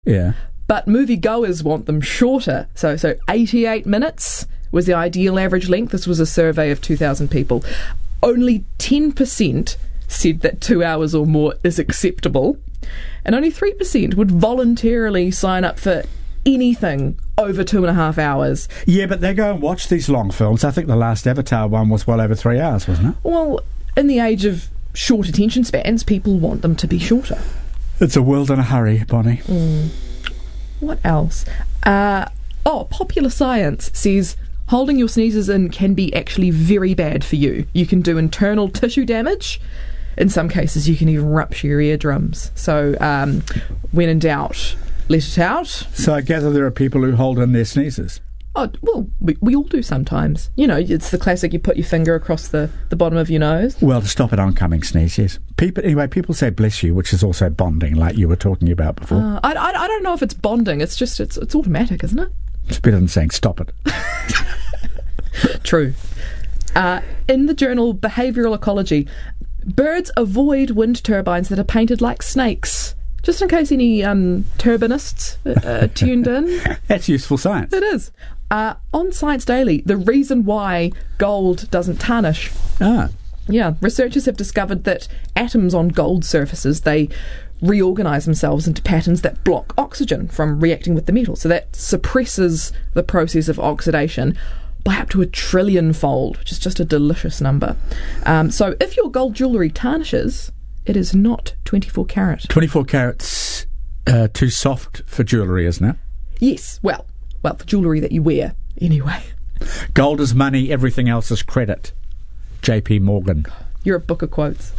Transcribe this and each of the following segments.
Yeah. But moviegoers want them shorter. So 88 minutes was the ideal average length. This was a survey of 2,000 people. Only 10% said that 2 hours or more is acceptable, and only 3% would voluntarily sign up for anything over 2.5 hours. Yeah, but they go and watch these long films. I think the last Avatar one was well over 3 hours, wasn't it? Well, in the age of short attention spans, people want them to be shorter. It's a world in a hurry, Bonnie. What else? Popular Science says holding your sneezes in can be actually very bad for you. You can do internal tissue damage. In some cases, you can even rupture your eardrums. So, when in doubt, let it out. So I gather there are people who hold in their sneezes. Oh, well, we all do sometimes. You know, it's the classic, you put your finger across the bottom of your nose. Well, to stop an oncoming sneeze, yes. People say bless you, which is also bonding, like you were talking about before. I don't know if it's bonding. It's just, it's automatic, isn't it? It's better than saying stop it. True. In the journal Behavioural Ecology, birds avoid wind turbines that are painted like snakes. Just in case any turbinists tuned in. That's useful science. It is. On Science Daily, the reason why gold doesn't tarnish. Yeah, researchers have discovered that atoms on gold surfaces, they reorganise themselves into patterns that block oxygen from reacting with the metal. So that suppresses the process of oxidation by up to 1 trillion-fold, which is just a delicious number. So if your gold jewellery tarnishes, it is not 24 carat. 24 carats too soft for jewellery, isn't it? Yes, well, for jewellery that you wear, anyway. Gold is money, everything else is credit. J.P. Morgan. You're a book of quotes.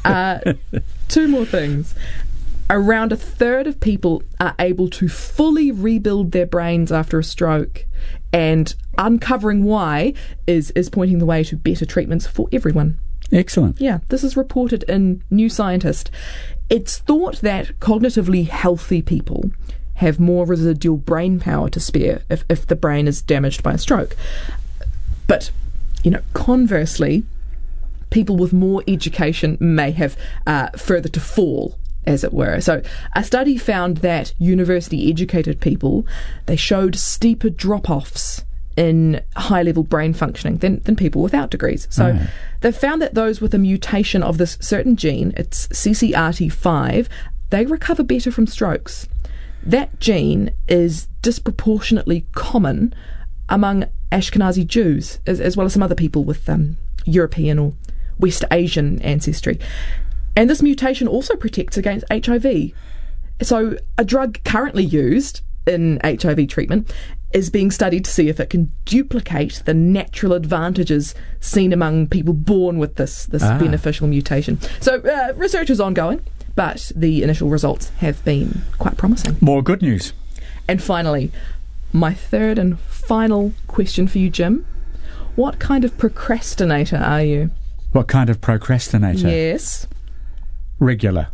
2 more things. Around a third of people are able to fully rebuild their brains after a stroke, and uncovering why is pointing the way to better treatments for everyone. Excellent. Yeah, this is reported in New Scientist. It's thought that cognitively healthy people have more residual brain power to spare if the brain is damaged by a stroke. But, conversely, people with more education may have further to fall, as it were. So a study found that university-educated people, they showed steeper drop-offs in high-level brain functioning than people without degrees. So they've found that those with a mutation of this certain gene, it's CCRT5, they recover better from strokes. That gene is disproportionately common among Ashkenazi Jews, as well as some other people with European or West Asian ancestry. And this mutation also protects against HIV. So a drug currently used in HIV treatment is being studied to see if it can duplicate the natural advantages seen among people born with this beneficial mutation. So research is ongoing, but the initial results have been quite promising. More good news. And finally, my third and final question for you, Jim. What kind of procrastinator are you? What kind of procrastinator? Yes. Regular.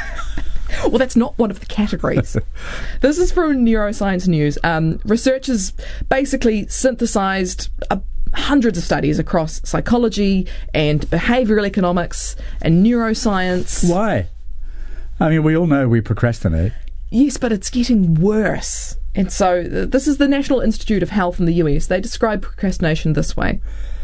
Well, that's not one of the categories. This is from Neuroscience News. Researchers basically synthesised hundreds of studies across psychology and behavioural economics and neuroscience. Why? I mean, we all know we procrastinate. Yes, but it's getting worse. And so this is the National Institute of Health in the US. They describe procrastination this way.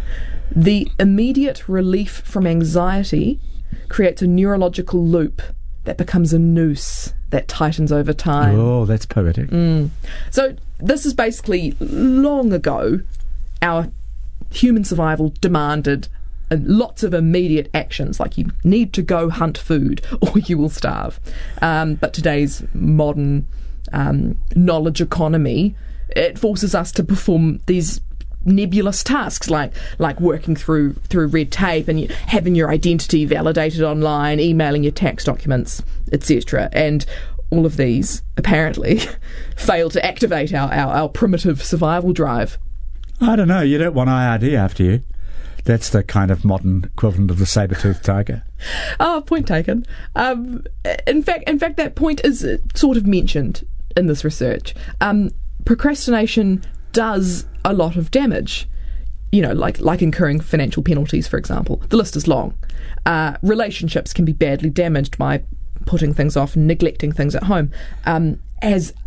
The immediate relief from anxiety creates a neurological loop that becomes a noose that tightens over time. Oh, that's poetic. So this is basically, long ago, our human survival demanded lots of immediate actions, like you need to go hunt food or you will starve. But today's modern knowledge economy, it forces us to perform these nebulous tasks like working through red tape and having your identity validated online, emailing your tax documents, etc. And all of these apparently fail to activate our primitive survival drive. I don't know, you don't want IRD after you. That's the kind of modern equivalent of the saber-toothed tiger. Oh, point taken. In fact, that point is sort of mentioned in this research. Procrastination does a lot of damage, like incurring financial penalties, for example. The list is long. Relationships can be badly damaged by putting things off and neglecting things at home. As